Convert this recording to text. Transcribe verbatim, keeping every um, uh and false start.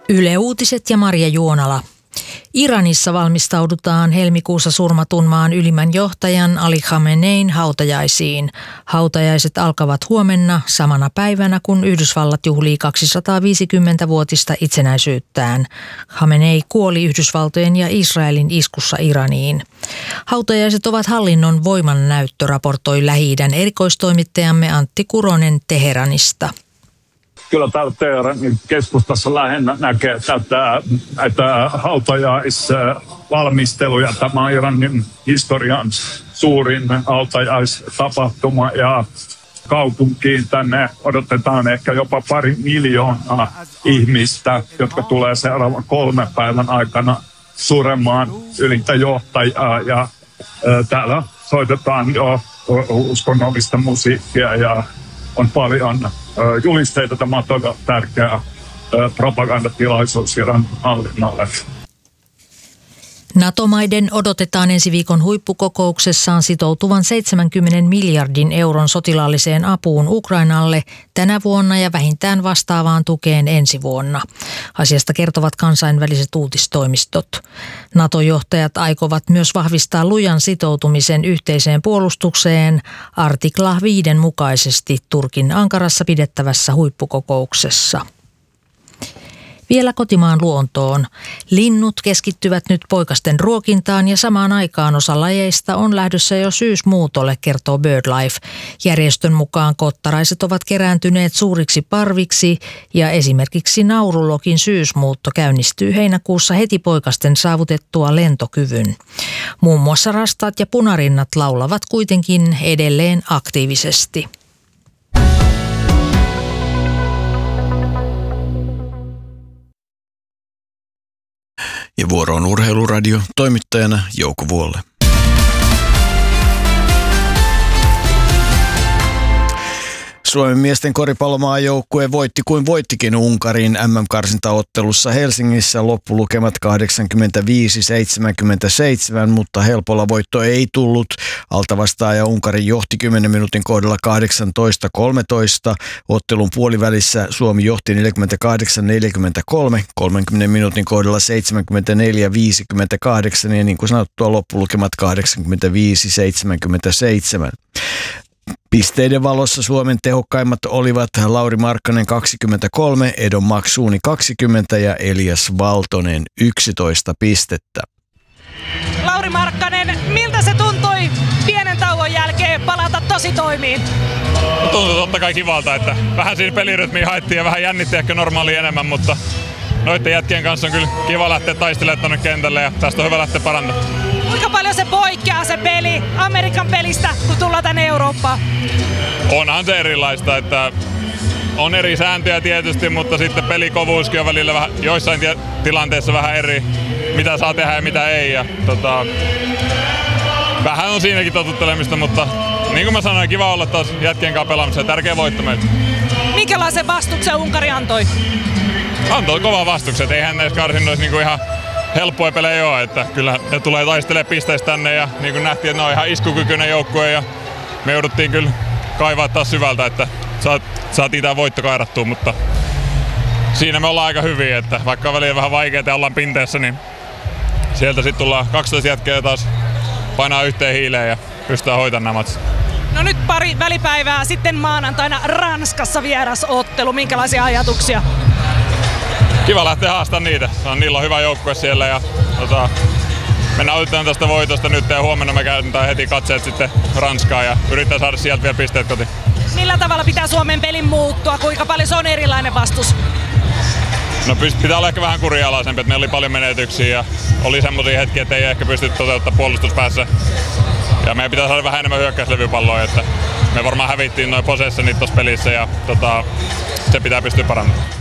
Yle Uutiset ja Marja Juonala. Iranissa valmistaudutaan helmikuussa surmatun maan ylimmän johtajan Ali Khamenein hautajaisiin. Hautajaiset alkavat huomenna samana päivänä, kun Yhdysvallat juhlii kaksisataaviisikymmentävuotista itsenäisyyttään. Khamenei kuoli Yhdysvaltojen ja Israelin iskussa Iraniin. Hautajaiset ovat hallinnon voimannäyttö, raportoi Lähi-idän erikoistoimittajamme Antti Kuronen Teheranista. Kyllä täällä Teheranin keskustassa lähinnä näkee tätä, näitä hautajaisvalmisteluja. Tämä on Iranin historian suurin hautajaistapahtuma ja kaupunkiin tänne odotetaan ehkä jopa pari miljoonaa ihmistä, jotka tulee seuraavan kolmen päivän aikana suremaan ylintä johtajaa. Ja ä, täällä soitetaan jo uskonnollista musiikkia ja on paljon julisteita. Tämä on todella tärkeä propagandatilaisuus Iranin hallinnolle. NATO-maiden odotetaan ensi viikon huippukokouksessaan sitoutuvan seitsemänkymmenen miljardin euron sotilaalliseen apuun Ukrainalle tänä vuonna ja vähintään vastaavaan tukeen ensi vuonna. Asiasta kertovat kansainväliset uutistoimistot. NATO-johtajat aikovat myös vahvistaa lujan sitoutumisen yhteiseen puolustukseen artikla viiden mukaisesti Turkin Ankarassa pidettävässä huippukokouksessa. Vielä kotimaan luontoon. Linnut keskittyvät nyt poikasten ruokintaan ja samaan aikaan osa lajeista on lähdössä jo syysmuutolle, kertoo BirdLife. Järjestön mukaan kottaraiset ovat kerääntyneet suuriksi parviksi ja esimerkiksi naurulokin syysmuutto käynnistyy heinäkuussa heti poikasten saavutettua lentokyvyn. Muun muassa rastaat ja punarinnat laulavat kuitenkin edelleen aktiivisesti. Ja vuoro on Urheiluradio, toimittajana Jouko Vuolle. Suomen miesten koripallomaajoukkue voitti kuin voittikin Unkarin M M-karsintaottelussa Helsingissä, loppulukemat kahdeksankymmentäviisi seitsemänkymmentäseitsemän, mutta helpolla voitto ei tullut. Altavastaaja Unkari johti kymmenen minuutin kohdalla kahdeksantoista kolmetoista. Ottelun puolivälissä Suomi johti neljäkymmentäkahdeksan neljäkymmentäkolme, kolmenkymmenen minuutin kohdalla seitsemänkymmentäneljä viisikymmentäkahdeksan ja niin kuin sanottua loppulukemat kahdeksankymmentäviisi seitsemänkymmentäseitsemän. Pisteiden valossa Suomen tehokkaimmat olivat Lauri Markkanen kaksikymmentäkolme, Edon Maksuuni kaksikymmentä ja Elias Valtonen yksitoista pistettä. Lauri Markkanen, miltä se tuntui pienen tauon jälkeen palata tositoimiin? Tuntui totta kai kivalta, että vähän siinä pelirytmiä haettiin ja vähän jännitti ehkä normaali enemmän, mutta noiden jätkien kanssa on kyllä kiva lähteä taistelemaan tuonne kentälle ja tästä on hyvä lähteä parantamaan. Kuinka paljon se poikkeaa se peli Amerikan pelistä, kun tullaan tänne Eurooppaan? Onhan se erilaista, että on eri sääntöjä tietysti, mutta sitten pelikovuuskin on välillä vähän, joissain tilanteissa vähän eri, mitä saa tehdä ja mitä ei. Ja, tota, vähän on siinäkin totuttelemista, mutta niin kuin mä sanoin, kiva olla taas jätkien kanssa pelaamassa ja tärkeä voitto meille. Minkälaisen vastuksen Unkari antoi? Antoi kova vastuksen, eihän näissä karsinnoissa niinku ihan helppoja pelejä ole, että kyllä ne tulee taistelemaan pisteistä tänne ja niin kuin nähtiin, että ne on ihan iskukykyinen joukkue ja me jouduttiin kyllä kaivaa taas syvältä, että saatiin tämä voitto kairattua, mutta siinä me ollaan aika hyviä, että vaikka on välillä vähän vaikeaa ja ollaan pinteessä, niin sieltä sitten tullaan kaksitoista jätkää taas painaa yhteen hiileen ja pystytään hoitamaan nämä matsit. No nyt pari välipäivää, sitten maanantaina Ranskassa vierasottelu, minkälaisia ajatuksia? Kiva lähteä haastamaan niitä. Niillä on hyvä joukkue siellä ja tota, me nautitaan tästä voitosta nyt ja huomenna me käydään heti katseet sitten Ranskaan ja yritetään saada sieltä vielä pisteet kotiin. Millä tavalla pitää Suomen pelin muuttua? Kuinka paljon se on erilainen vastus? No pitää olla ehkä vähän kurialaisempi, että meillä oli paljon menetyksiä ja oli semmoisia hetkiä, että ei ehkä pysty toteuttamaan puolustuspäässä. Ja meidän pitää saada vähän enemmän hyökkäyslevypalloa, että me varmaan hävittiin noin possessionit tuossa pelissä ja tota, se pitää pystyä parantamaan.